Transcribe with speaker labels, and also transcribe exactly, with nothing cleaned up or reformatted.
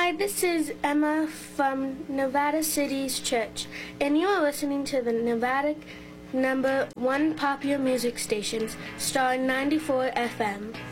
Speaker 1: Hi, this is Emma from Nevada City's Church, and you are listening to the Nevada number one popular music stations, Star ninety-four F M.